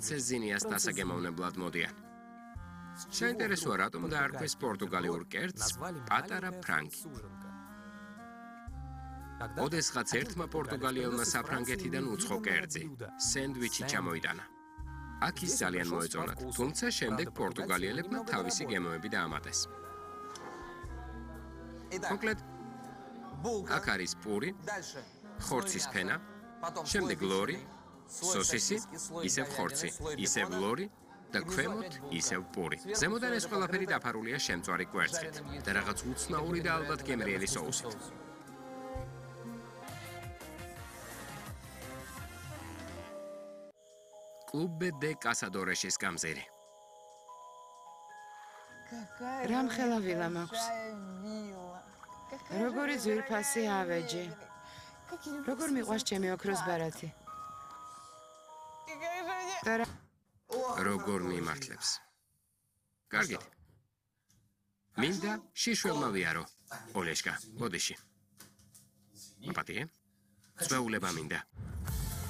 ფრანცეზინიას დასაგემოვნებლად მოდიან. საინტერესოა, რატომ დაარქვეს პორტუგალიურ კერძს პატარა ფრანგი. ოდესღაც ერთმა პორტუგალიელმა საფრანგეთიდან უცხო კერძი, სენდვიჩი ჩამოიტანა. აქ ის ძალიან მოეწონათ, თუმცა შემდეგ პორტუგალიელებმა თავისი გემოები დაამატეს. მოკლედ, აქ არის პური, ხორცის ფენა, შემდეგ ლორი, სოსისი, ისევ ხორცი, ისევ ლორი და ქვემოთ ისევ პური. ზემოდან ეს ყველაფერი დაფარულია შემწვარი კვერცხით და რაღაც უცნაური და ალბათ გემრიელი соусით. კლუბ დე კასადორეშის გამზირი. რამ ხელავილა მაქვს? როგორი ძვირფასი ავეჯი. როგორ მიყვარს ჩემი ოქროს ბარათი. როგორ მიმართლებს. კარგით. მინდა შიშველმა ვიარო. ოლეშკა, ბოდიში. მაპატიე. წვეულება მინდა.